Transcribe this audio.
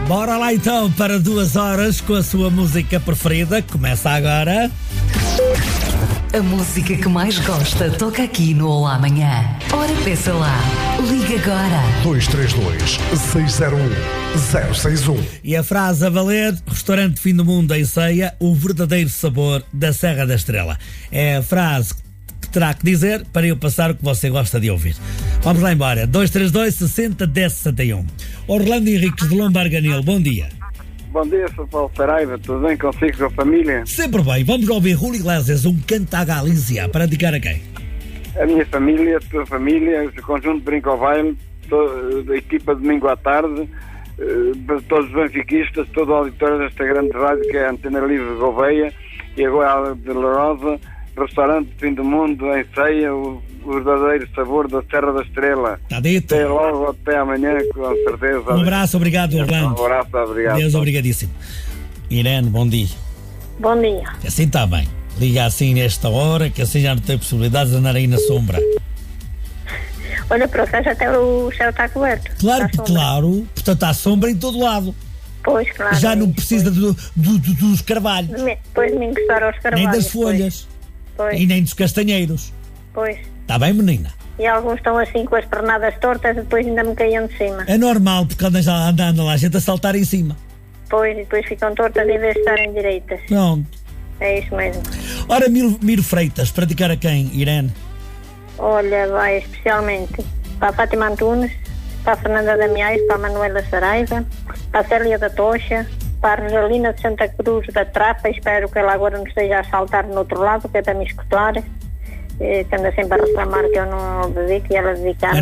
Bora lá então para 2 horas com a sua música preferida. Começa agora. A música que mais gosta toca aqui no Olá Amanhã. Ora, peça lá. Liga agora. 232-601-061. E a frase a valer: restaurante Fim do Mundo em Ceia, o verdadeiro sabor da Serra da Estrela. É a frase que terá que dizer para eu passar o que você gosta de ouvir. Vamos lá embora. 232-60-1061. Orlando Henriques de Lombarganil, bom dia. Bom dia, Sr. Paulo Saraiva, tudo bem consigo, com a família? Sempre bem, vamos ouvir Julio Iglesias, um Canta a Galícia, para dedicar a quem? A minha família, a tua família, o conjunto de Brinco ao Baile, a equipa de domingo à tarde, para todos os benfiquistas, todo o auditório desta grande rádio que é a Antena Livre de Gouveia e agora de La Rosa, restaurante Fim do Mundo em Ceia, o verdadeiro sabor da Serra da Estrela. Está dito. Até logo, até amanhã, com certeza. Um abraço, obrigado, Orlando. Um abraço, obrigado. Deus, obrigadíssimo. Irene, bom dia. Bom dia. Assim está bem. Liga assim nesta hora, que assim já não tem possibilidade de andar aí na sombra. Olha, por acaso até o céu está coberto. Claro que claro. Portanto, há sombra em todo lado. Pois, claro. Já não precisa dos carvalhos. Pois me encostar aos carvalhos. Nem das folhas. Pois. E nem dos castanheiros. Pois. Está bem, menina? E alguns estão assim com as pernadas tortas e depois ainda me caíam de cima. É normal, porque anda lá a gente a saltar em cima. Pois, e depois ficam tortas em vez de estarem direitas. Pronto. É isso mesmo. Ora, Miro Freitas, para dedicar a quem, Irene? Olha, vai especialmente para a Fátima Antunes, para a Fernanda Damiães, para a Manuela Saraiva, para a Célia da Tocha, para a Rosalina de Santa Cruz da Trapa. Espero que ela agora não esteja a saltar no outro lado, que é para me escutar, que anda sempre a reclamar que eu não dedico e ela dedicar.